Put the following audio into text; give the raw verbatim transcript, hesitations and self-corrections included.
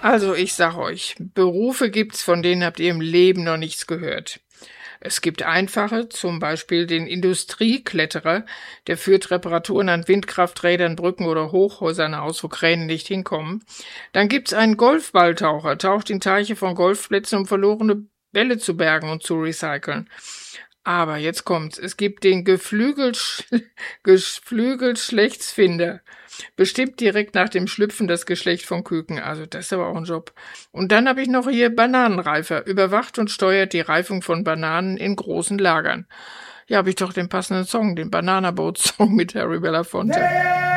Also ich sag euch, Berufe gibt's, von denen habt ihr im Leben noch nichts gehört. Es gibt einfache, zum Beispiel den Industriekletterer, der führt Reparaturen an Windkrafträdern, Brücken oder Hochhäusern aus, wo Kräne nicht hinkommen. Dann gibt's einen Golfballtaucher, taucht in Teiche von Golfplätzen, um verlorene Bälle zu bergen und zu recyceln. Aber jetzt kommt's, es gibt den Geflügelsch Geflügelschlechtsfinder. Bestimmt direkt nach dem Schlüpfen das Geschlecht von Küken, also das ist aber auch ein Job. Und dann habe ich noch hier Bananenreifer, überwacht und steuert die Reifung von Bananen in großen Lagern. Ja, habe ich doch den passenden Song, den Bananaboat-Song mit Harry Belafonte.